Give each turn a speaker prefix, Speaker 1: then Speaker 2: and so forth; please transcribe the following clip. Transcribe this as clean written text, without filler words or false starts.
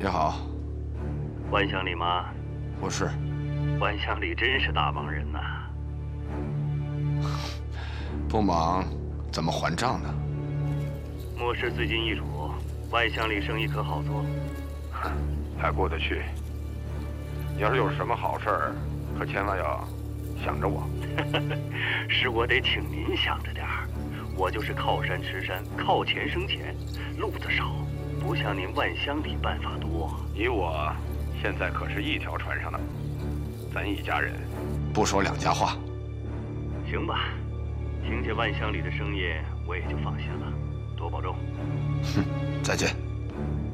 Speaker 1: 你好，
Speaker 2: 万乡里吗？
Speaker 1: 我是。
Speaker 2: 万乡里真是大忙人呐。
Speaker 1: 不忙，怎么还账呢？
Speaker 2: 末世最近易主，万乡里生意可好做？
Speaker 3: 还过得去。你要是有什么好事儿，可千万要想着我。
Speaker 2: 是我得请您想着点儿。我就是靠山吃山，靠钱生钱，路子少，不像您万乡里办法多。
Speaker 3: 你我现在可是一条船上的，咱一家人，
Speaker 1: 不说两家话。
Speaker 2: 行吧，听见万乡里的声音，我也就放心了。多保重。
Speaker 1: 哼，再见。